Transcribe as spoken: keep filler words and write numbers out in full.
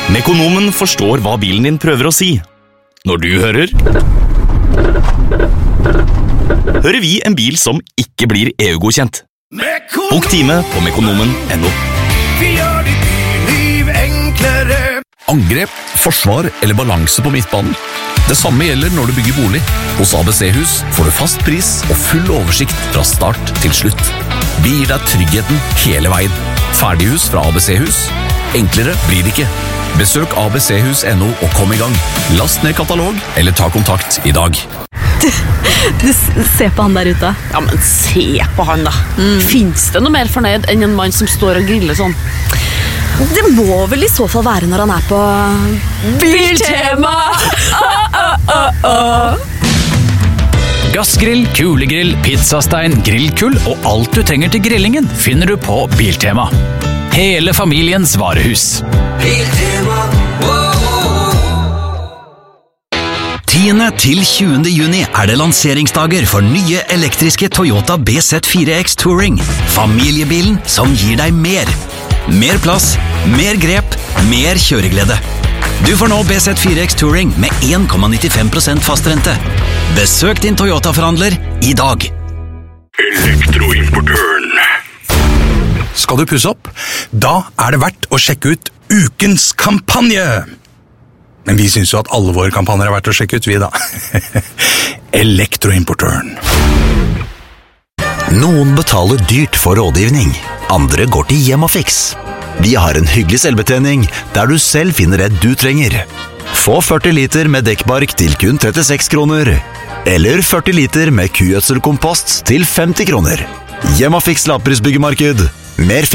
Mekonomen forstår hva bilen din prøver å si. Når du hører Hører vi en bil som ikke blir E U-godkjent. Bok time på mekonomen punktum no. Vi gjør ditt liv enklere. Angrep, forsvar eller balanse på midtbanen. Det samme gjelder når du bygger bolig. Hos A B C-hus får du fast pris og full oversikt fra start til slutt. Vi gir deg tryggheten hele veien. Ferdighus fra A B C-hus. Enklere blir det ikke. Besøk A B C hus punktum no og kom i gang. Last ned katalog eller ta kontakt i dag. Du, du ser på han der ute. Ja, men se på han da. Mm. Finns det noe mer fornøyd enn en mann som står og griller sånn? Det må vel i så fall være når han er på Biltema! Oh, oh, oh, oh. Gassgrill, kulegrill, pizzastein, grillkull og alt du trenger til grillingen finner du på Biltema. Hele familiens varehus. Biltema, tiende til tjuende juni er det lanseringsdager for nye elektriske Toyota B Z fire X Touring. Familiebilen som gir deg mer. Mer plass, mer grep, mer kjøreglede. Du får nå B Z fire X Touring med en komma nittifem prosent fastrente. Besøk din Toyota-forhandler i dag. Elektroimportøren. Skal du pusse opp? Da er det verdt å sjekke ut ukens kampanje. Men vi synes jo at alle våre kampanjer er verdt å sjekke ut, vi da. Elektroimportøren. Noen betaler dyrt for rådgivning. Andre går til Hjemmafix. Vi har en hyggelig selvbetjening der du selv finner det du trenger. Få førti liter med dekkbark til kun trettiseks kroner. Eller førti liter med kugjødselkompost til femti kroner. Hjemmafix lavprisbyggemarked. Mer